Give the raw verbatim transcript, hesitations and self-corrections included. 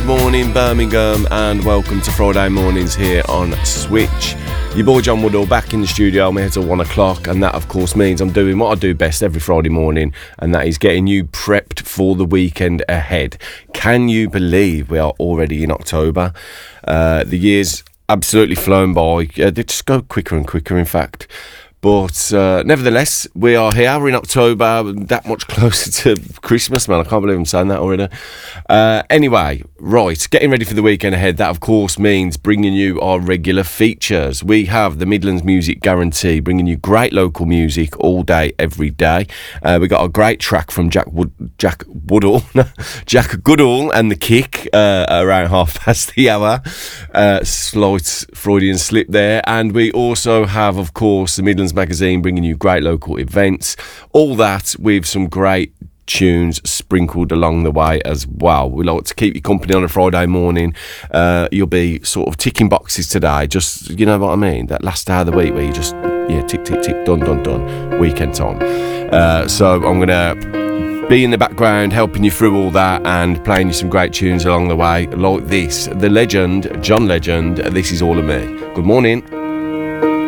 morning, Birmingham, and welcome to Friday mornings here on Switch. Your boy John Woodall back in the studio. I'm here till one o'clock, and that, of course, means I'm doing what I do best every Friday morning, and that is getting you prepped for the weekend ahead. Can you believe we are already in October? Uh, the year's absolutely flown by. Uh, they just go quicker and quicker, in fact. But uh, nevertheless, we are here. We're in October, that much closer to Christmas, man. I can't believe I'm saying that already. Uh, anyway, right, getting ready for the weekend ahead. That, of course, means bringing you our regular features. We have the Midlands Music Guarantee, bringing you great local music all day, every day. Uh, we got a great track from Jack Wood, Jack Woodall, Jack Goodall and The Kick uh, around half past the hour. Uh, slight Freudian slip there. And we also have, of course, the Midlands Magazine bringing you great local events, all that with some great tunes sprinkled along the way as well. We like to keep you company on a Friday morning. Uh, you'll be sort of ticking boxes today, just, you know what I mean, that last hour of the week where you just, yeah, tick, tick, tick, done, done, done, weekend time. Uh, so I'm gonna be in the background helping you through all that and playing you some great tunes along the way, like this, the legend, John Legend, This Is All of Me. Good morning.